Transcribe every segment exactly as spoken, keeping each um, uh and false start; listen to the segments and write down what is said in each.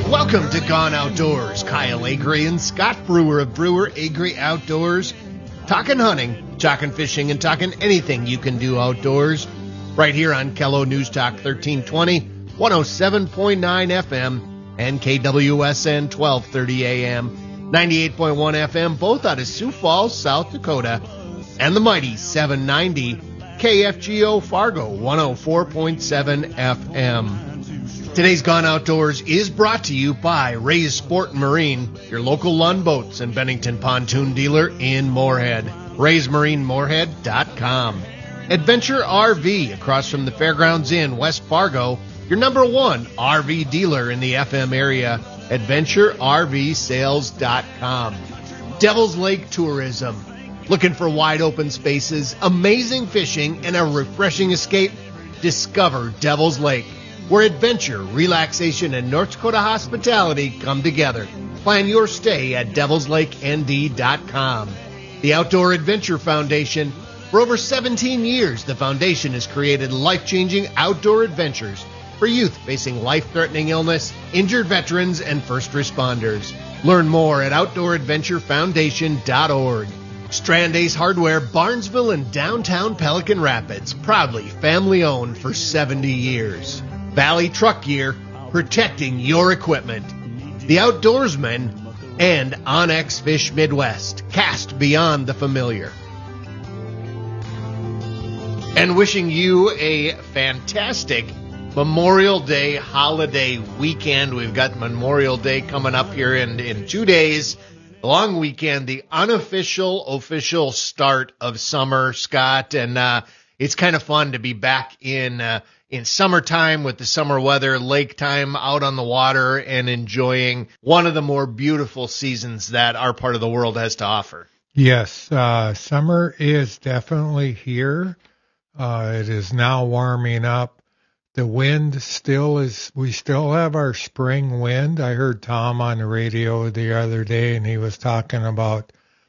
Welcome to Gone Outdoors. Kyle Agri and Scott Brewer of Brewer Agri Outdoors. Talking hunting, talking fishing, and talking anything you can do outdoors. Right here on Kello News Talk thirteen twenty, one oh seven point nine F M, and K W S N twelve thirty A M, ninety-eight point one F M, both out of Sioux Falls, South Dakota, and the mighty seven ninety K F G O Fargo, one oh four point seven F M. Today's Gone Outdoors is brought to you by Ray's Sport and Marine, your local Lund Boats and Bennington pontoon dealer in Moorhead. Rays Marine Moorhead dot com. Adventure R V across from the Fairgrounds Inn, West Fargo, your number one R V dealer in the F M area. Adventure R V Sales dot com. Devil's Lake Tourism. Looking for wide open spaces, amazing fishing, and a refreshing escape? Discover Devil's Lake, where adventure, relaxation, and North Dakota hospitality come together. Plan your stay at devils lake N D dot com. The Outdoor Adventure Foundation. For over seventeen years, the foundation has created life-changing outdoor adventures for youth facing life-threatening illness, injured veterans, and first responders. Learn more at outdoor adventure foundation dot org. Strand Ace Hardware, Barnesville and downtown Pelican Rapids, proudly family-owned for seventy years. Valley Truck Gear, protecting your equipment. The Outdoorsman, and Onyx Fish Midwest, cast beyond the familiar. And wishing you a fantastic Memorial Day holiday weekend. We've got Memorial Day coming up here in, in two days. The long weekend, the unofficial, official start of summer, Scott. And uh, it's kind of fun to be back in uh, in summertime with the summer weather, lake time, out on the water, and enjoying one of the more beautiful seasons that our part of the world has to offer. Yes, uh, summer is definitely here. Uh, it is now warming up. The wind still is, we still have our spring wind. I heard Tom on the radio the other day, and he was talking about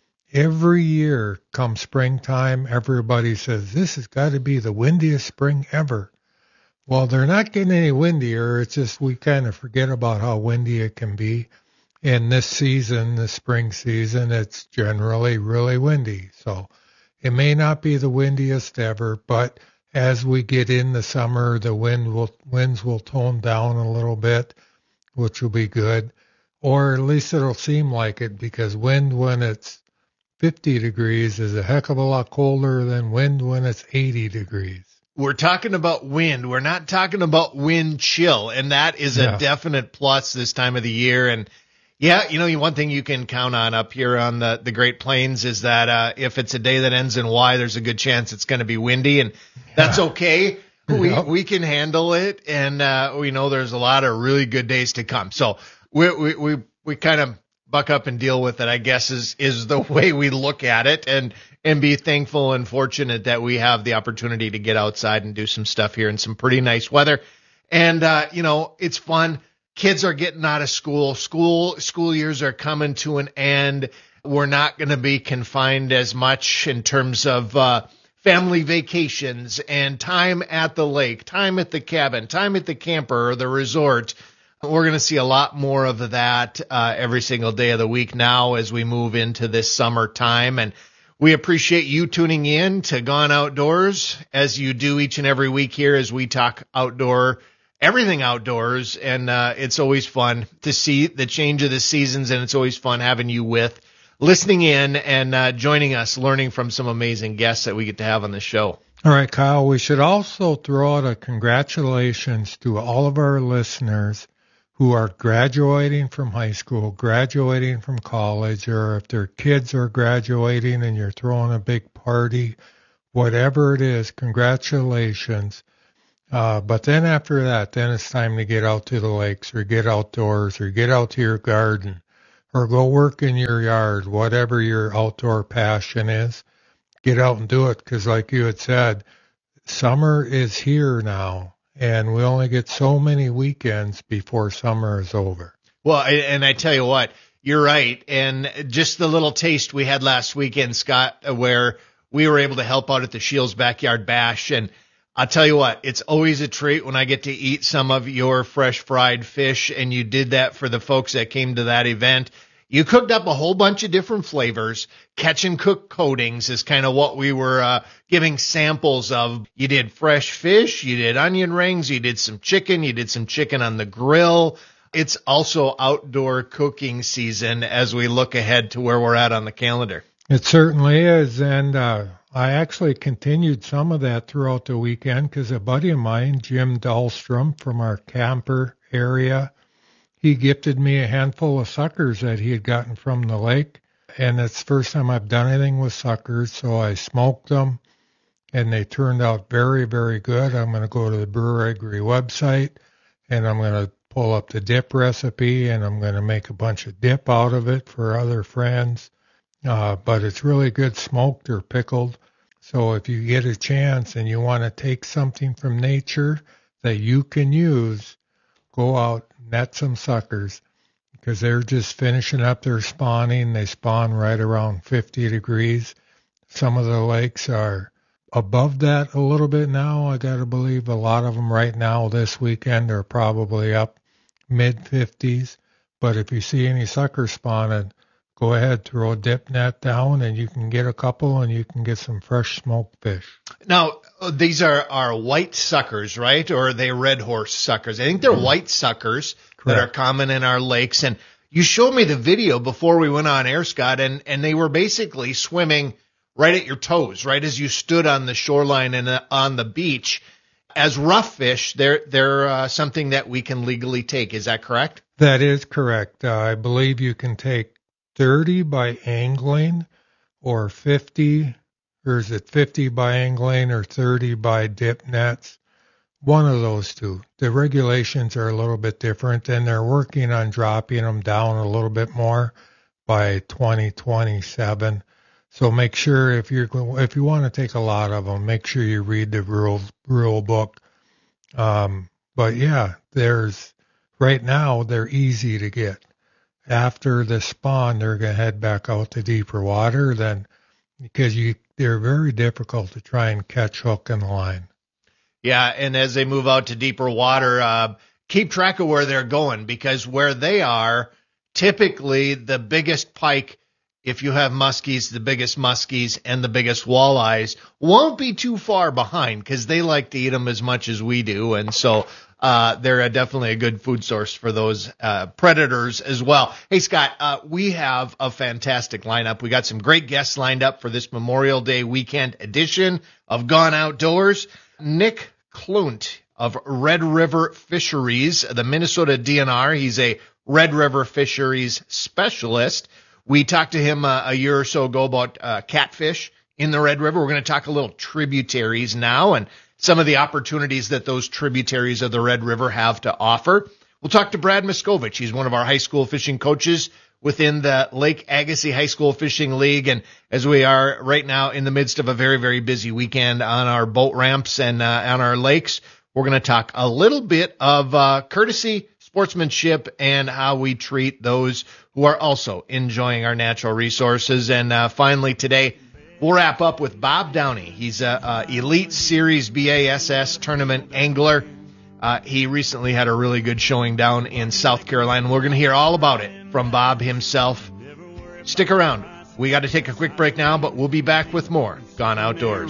every year come springtime, everybody says, this has got to be the windiest spring ever. Well, they're not getting any windier. It's just we kind of forget about how windy it can be. And this season, the spring season, it's generally really windy. So it may not be the windiest ever, but as we get in the summer, the wind will winds will tone down a little bit, which will be good. Or at least it'll seem like it, because wind when it's fifty degrees is a heck of a lot colder than wind when it's eighty degrees. We're talking about wind. We're not talking about wind chill, and that is a Yeah. definite plus this time of the year. And yeah, you know, one thing you can count on up here on the, the Great Plains is that uh, if it's a day that ends in Y, there's a good chance it's going to be windy, and that's okay. We Yeah. we can handle it, and uh, we know there's a lot of really good days to come. So we we we, we kind of buck up and deal with it, I guess, is is the way we look at it, and and be thankful and fortunate that we have the opportunity to get outside and do some stuff here in some pretty nice weather. And, uh, you know, it's fun. Kids are getting out of school. School, school years are coming to an end. We're not going to be confined as much in terms of, uh, family vacations and time at the lake, time at the cabin, time at the camper or the resort. We're going to see a lot more of that, uh, every single day of the week now as we move into this summer time. And we appreciate you tuning in to Gone Outdoors, as you do each and every week here as we talk outdoor, everything outdoors. And uh, it's always fun to see the change of the seasons, and it's always fun having you with, listening in and uh, joining us, learning from some amazing guests that we get to have on the show. All right, Kyle, we should also throw out a congratulations to all of our listeners who are graduating from high school, graduating from college, or if their kids are graduating and you're throwing a big party, whatever it is, congratulations. Uh, but then after that, then it's time to get out to the lakes or get outdoors or get out to your garden or go work in your yard, whatever your outdoor passion is. Get out and do it, because like you had said, summer is here now. And we only get so many weekends before summer is over. Well, and I tell you what, you're right. And just the little taste we had last weekend, Scott, where we were able to help out at the Shields Backyard Bash. And I'll tell you what, it's always a treat when I get to eat some of your fresh fried fish, and you did that for the folks that came to that event. You cooked up a whole bunch of different flavors. Catch and cook coatings is kind of what we were uh, giving samples of. You did fresh fish, you did onion rings, you did some chicken, you did some chicken on the grill. It's also outdoor cooking season as we look ahead to where we're at on the calendar. It certainly is, and uh, I actually continued some of that throughout the weekend because a buddy of mine, Jim Dahlstrom from our camper area, he gifted me a handful of suckers that he had gotten from the lake, and it's the first time I've done anything with suckers, so I smoked them, and they turned out very, very good. I'm going to go to the Brewer Agri website, and I'm going to pull up the dip recipe, and I'm going to make a bunch of dip out of it for other friends. Uh, but it's really good smoked or pickled. So if you get a chance and you want to take something from nature that you can use, go out, net some suckers, because they're just finishing up their spawning. They spawn right around fifty degrees. Some of the lakes are above that a little bit now. I got to believe a lot of them right now this weekend are probably up mid fifties. But if you see any sucker spawning, go ahead, throw a dip net down, and you can get a couple, and you can get some fresh smoked fish. Now, these are, are white suckers, right? Or are they red horse suckers? I think they're white suckers Correct. That are common in our lakes. And you showed me the video before we went on air, Scott, and, and they were basically swimming right at your toes, right as you stood on the shoreline and uh, on the beach. As rough fish, they're, they're uh, something that we can legally take. Is that correct? That is correct. Uh, I believe you can take thirty by angling or fifty, or is it fifty by angling or thirty by dip nets? One of those two. The regulations are a little bit different, and they're working on dropping them down a little bit more by twenty twenty-seven. So make sure if you're if you want to take a lot of them, make sure you read the rule rule book. Um, but yeah, there's right now they're easy to get. After the spawn, they're going to head back out to deeper water, then because you they're very difficult to try and catch hook and line. Yeah, and as they move out to deeper water, uh, keep track of where they're going, because where they are, typically the biggest pike, if you have muskies, the biggest muskies and the biggest walleyes won't be too far behind, because they like to eat them as much as we do, and so Uh, they're a, definitely a good food source for those uh, predators as well. Hey, Scott, uh, we have a fantastic lineup. We got some great guests lined up for this Memorial Day weekend edition of Gone Outdoors. Nick Klunt of Red River Fisheries, the Minnesota D N R. He's a Red River Fisheries specialist. We talked to him uh, a year or so ago about uh, catfish in the Red River. We're going to talk a little tributaries now and some of the opportunities that those tributaries of the Red River have to offer. We'll talk to Brad Miskovich. He's one of our high school fishing coaches within the Lake Agassiz High School Fishing League. And as we are right now in the midst of a very, very busy weekend on our boat ramps and uh, on our lakes, we're going to talk a little bit of uh, courtesy, sportsmanship, and how we treat those who are also enjoying our natural resources. And uh, finally today, we'll wrap up with Bob Downey. He's a, a Elite Series B A S S tournament angler. Uh, he recently had a really good showing down in South Carolina. We're going to hear all about it from Bob himself. Stick around. We got to take a quick break now, but we'll be back with more Gone Outdoors.